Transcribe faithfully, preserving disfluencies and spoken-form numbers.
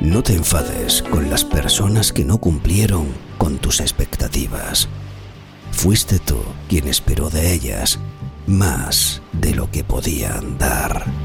No te enfades con las personas que no cumplieron con tus expectativas. Fuiste tú quien esperó de ellas más de lo que podían dar.